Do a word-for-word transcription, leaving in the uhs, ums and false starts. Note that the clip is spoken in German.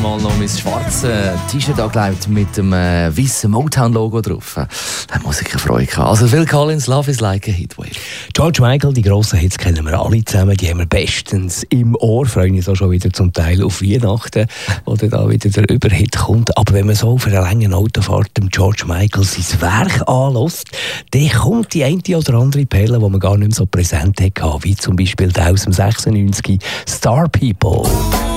mal noch mein schwarzes T-Shirt angelegt mit dem äh, weißen Motown-Logo drauf. Da hat Musiker Freude gehabt. Also Phil Collins, Love is like a Heatwave. George Michael, die grossen Hits kennen wir alle zusammen, die haben wir bestens im Ohr. Freue mich auch schon wieder zum Teil auf Weihnachten, wo dann da wieder der Überhit kommt. Aber wenn man so auf einer langen Autofahrt dem George Michael sein Werk anlässt, dann kommt die eine oder andere Perle, die man gar nicht mehr so präsent hatte, wie zum Beispiel der aus dem sechsundneunzig Star People.